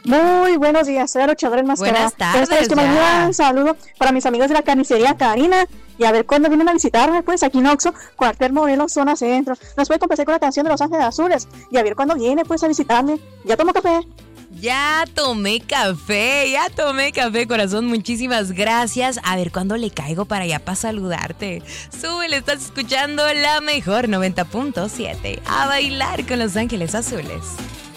Muy buenos días, soy la luchadora enmascarada. Buenas tardes, Pues, que me un saludo para mis amigos de la carnicería Karina. Y a ver cuándo vienen a visitarme, pues aquí en Oxxo, Cuartel Morelos, zona centro. Nos puede complacer con la canción de Los Ángeles Azules. Y a ver cuándo viene, pues, a visitarme. ¿Ya tomó café? Ya tomé café, corazón, muchísimas gracias. A ver cuándo le caigo para allá para saludarte. Súbele, estás escuchando la mejor 90.7. A bailar con Los Ángeles Azules.